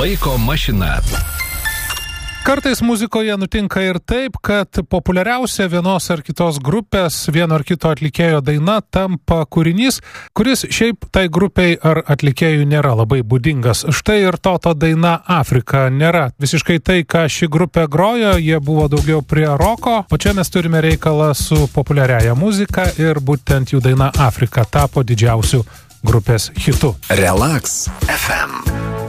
Laiko mašina. Kartais muzikoje nutinka ir taip, kad populiariausia vienos ar kitos grupės, vieno ar kito atlikėjo daina tampa kūrinys, kuris šiaip tai grupiai ar atlikėjui nėra labai būdingas. Štai ir Toto daina Afrika nėra visiškai tai, ką ši grupė grojo, jie buvo daugiau prie roko, o čia mes turime reikalą su populiariaja muzika ir būtent jų daina Afrika tapo didžiausiu grupės hitu. Relax FM.